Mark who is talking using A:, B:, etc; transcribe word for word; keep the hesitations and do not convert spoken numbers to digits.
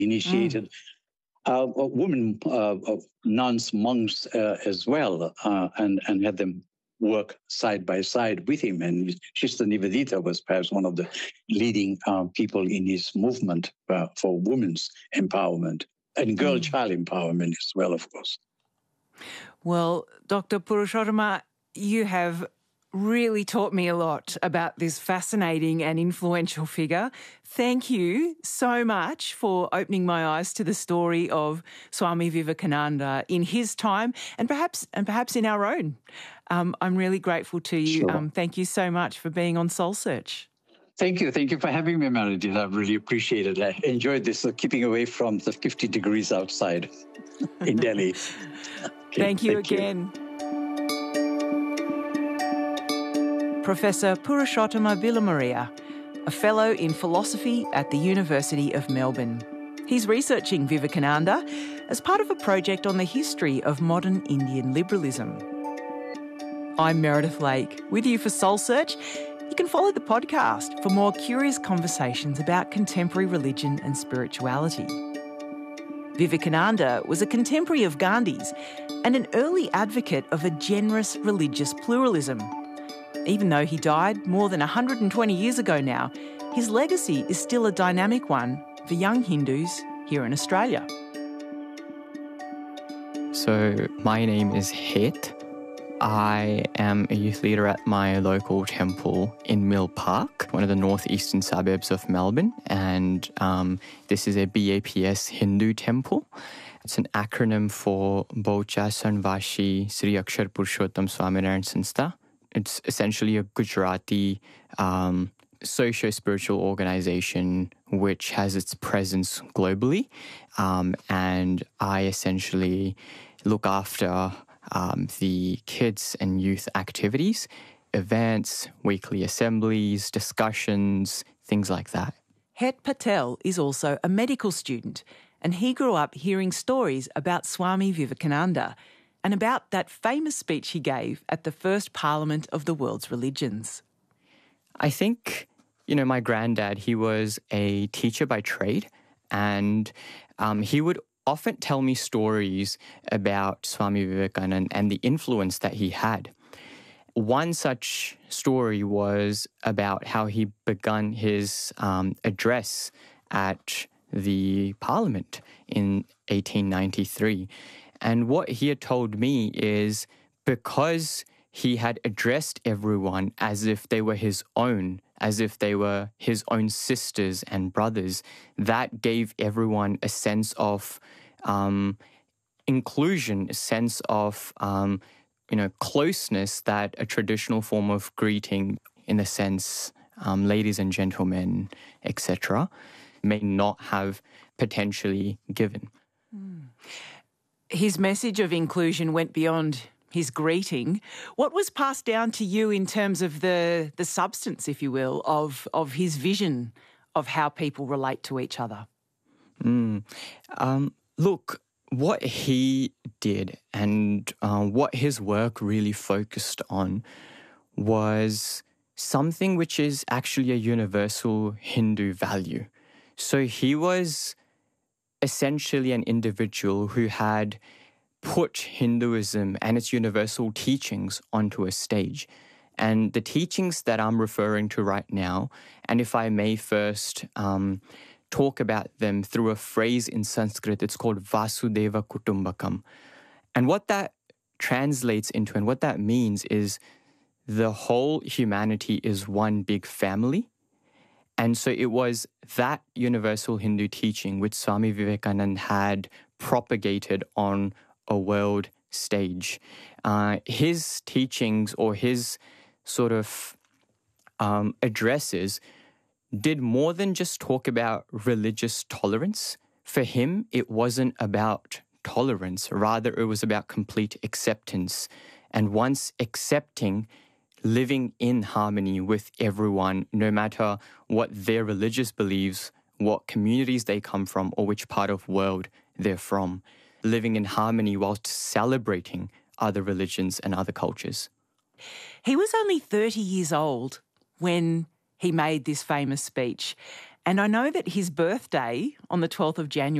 A: initiated mm. uh, women, uh, nuns, monks uh, as well, uh, and, and had them work side by side with him. And Sister Nivedita was perhaps one of the leading uh, people in his movement uh, for women's empowerment and girl-child mm. empowerment as well, of course.
B: Well, Doctor Purushottama, you have really taught me a lot about this fascinating and influential figure. Thank you so much for opening my eyes to the story of Swami Vivekananda in his time and perhaps and perhaps in our own. Um, I'm really grateful to you.
A: Sure.
B: Um, thank you so much for being on Soul Search.
A: Thank you. Thank you for having me, Meredith. I really appreciate it. I enjoyed this, uh, keeping away from the fifty degrees outside in Delhi.
B: Okay, thank you thank again. You. Professor Purushottama Villamaria, a fellow in philosophy at the University of Melbourne. He's researching Vivekananda as part of a project on the history of modern Indian liberalism. I'm Meredith Lake, with you for Soul Search. You can follow the podcast for more curious conversations about contemporary religion and spirituality. Vivekananda was a contemporary of Gandhi's and an early advocate of a generous religious pluralism. Even though he died more than one hundred twenty years ago now, his legacy is still a dynamic one for young Hindus here in Australia.
C: So my name is Het. I am a youth leader at my local temple in Mill Park, one of the northeastern suburbs of Melbourne, and um, this is a B A P S Hindu temple. It's an acronym for Bocha Sanvashi Sri Akshar Purushottam Swaminarayan Sanstha. It's essentially a Gujarati um, socio-spiritual organization which has its presence globally, um, and I essentially look after Um, the kids and youth activities, events, weekly assemblies, discussions, things like that.
B: Het Patel is also a medical student, and he grew up hearing stories about Swami Vivekananda and about that famous speech he gave at the first Parliament of the World's Religions.
C: I think, you know, my granddad, he was a teacher by trade, and um, he would often tell me stories about Swami Vivekananda and the influence that he had. One such story was about how he begun his um, address at the Parliament in eighteen ninety-three. And what he had told me is because he had addressed everyone as if they were his own, as if they were his own sisters and brothers, that gave everyone a sense of um, inclusion, a sense of, um, you know, closeness that a traditional form of greeting, in a sense, um, ladies and gentlemen, et cetera, may not have potentially given.
B: Mm. His message of inclusion went beyond his greeting. What was passed down to you in terms of the the substance, if you will, of of his vision of how people relate to each other?
C: Mm. Um, look, what he did and uh, what his work really focused on was something which is actually a universal Hindu value. So he was essentially an individual who had put Hinduism and its universal teachings onto a stage. And the teachings that I'm referring to right now, and if I may first um, talk about them through a phrase in Sanskrit, it's called Vasudeva Kutumbakam. And what that translates into and what that means is the whole humanity is one big family. And so it was that universal Hindu teaching which Swami Vivekananda had propagated on a world stage. Uh, his teachings or his sort of um, addresses did more than just talk about religious tolerance. For him, it wasn't about tolerance. Rather, it was about complete acceptance. And once accepting, living in harmony with everyone, no matter what their religious beliefs, what communities they come from, or which part of the world they're from. Living in harmony whilst celebrating other religions and other cultures.
B: He was only thirty years old when he made this famous speech. And I know that his birthday on the twelfth of January